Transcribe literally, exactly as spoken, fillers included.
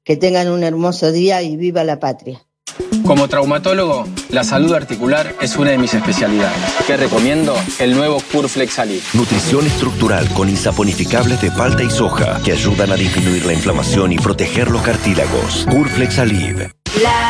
Que tengan un hermoso día y viva la patria. Como traumatólogo, la salud articular es una de mis especialidades. Te recomiendo el nuevo Curflex Alive. Nutrición estructural con insaponificables de palta y soja que ayudan a disminuir la inflamación y proteger los cartílagos. Curflex Alive. La